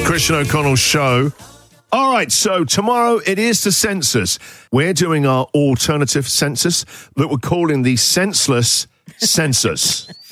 Christian O'Connell Show. All right, so tomorrow it is the census. We're doing our alternative census that we're calling the senseless census.